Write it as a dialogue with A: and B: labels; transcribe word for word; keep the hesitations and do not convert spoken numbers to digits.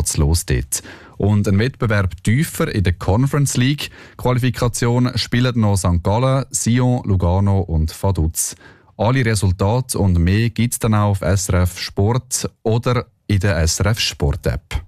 A: geht's los dort. Und ein Wettbewerb tiefer in der Conference League Qualifikation spielen noch Sankt Gallen, Sion, Lugano und Vaduz. Alle Resultate und mehr gibt es dann auch auf S R F Sport oder in der S R F Sport App.